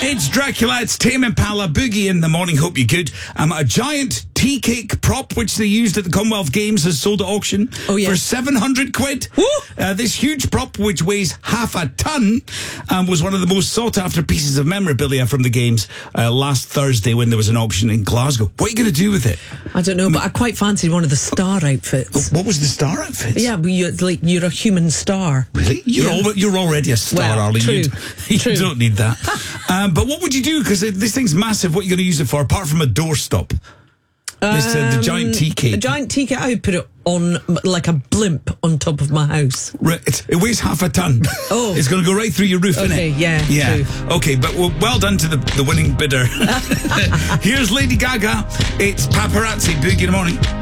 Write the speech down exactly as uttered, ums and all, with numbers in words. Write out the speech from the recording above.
It's Dracula, it's Tame Impala, Boogie in the morning, hope you're good. Um, a giant tea cake prop, which they used at the Commonwealth Games, has sold at auction oh, yeah. for seven hundred quid. Uh, this huge prop, which weighs half a ton, um, was one of the most sought-after pieces of memorabilia from the Games uh, last Thursday when there was an auction in Glasgow. What are you going to do with it? I don't know, but I quite fancied one of the star outfits. What was the star outfit? Yeah, well, you're, like, you're a human star. Really? You're, Yeah. al- you're already a star, Well, Arlie. true, You, you true. don't need that. um, but what would you do? Because this thing's massive. What are you going to use it for, apart from a doorstop? This, uh, the giant tea cake. A giant tea cake, I would put it on like a blimp on top of my house. Right, it, it weighs half a ton. Oh. It's going to go right through your roof, Okay, innit? yeah, Yeah. true. Okay, but well, well done to the, the winning bidder. Here's Lady Gaga. It's Paparazzi. Boogie in the morning.